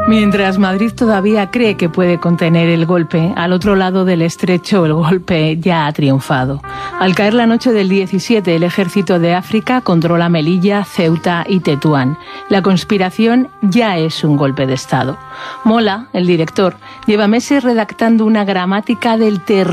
Mientras Madrid todavía cree que puede contener el golpe, al otro lado del estrecho el golpe ya ha triunfado. Al caer la noche del 17, el ejército de África controla Melilla, Ceuta y Tetuán. La conspiración ya es un golpe de Estado. Mola, el director, lleva meses redactando una gramática del terror